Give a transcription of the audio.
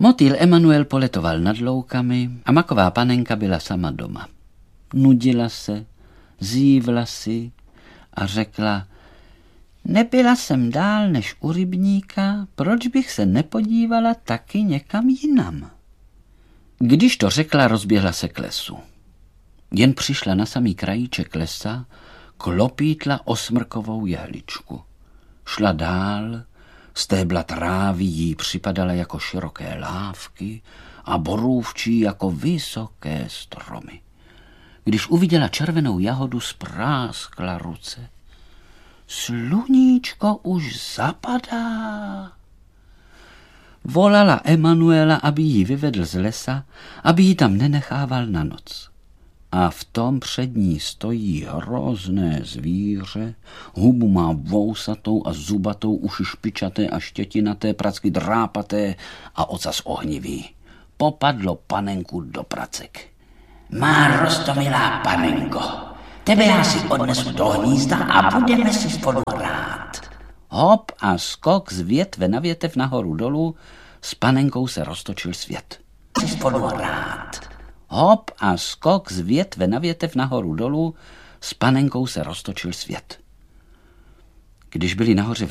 Motýl Emanuel poletoval nad loukami a maková panenka byla sama doma. Nudila se, zívla si a řekla: nebyla jsem dál než u rybníka, proč bych se nepodívala taky někam jinam? Když to řekla, rozběhla se k lesu. Jen přišla na samý krajíček lesa, klopítla o smrkovou jehličku. Šla dál, stébla trávy jí připadala jako široké lávky a borůvčí jako vysoké stromy. Když uviděla červenou jahodu, spráskla ruce. Sluníčko už zapadá. Volala Emanuela, aby ji vyvedl z lesa, aby ji tam nenechával na noc. A v tom před ní stojí hrozné zvíře, hubu má vousatou a zubatou, uši špičaté a štětinaté, pracky drápaté a ocas ohnivý. Popadlo panenku do pracek. Má roztomilá panenko, tebe já si odnesu do hnízda a budeme si spolu hrát. Hop a skok z větve na větev nahoru dolů, s panenkou se roztočil svět. Si spolu hrát. Hop a skok z větve na větev nahoru dolů, s panenkou se roztočil svět. Když byli nahoře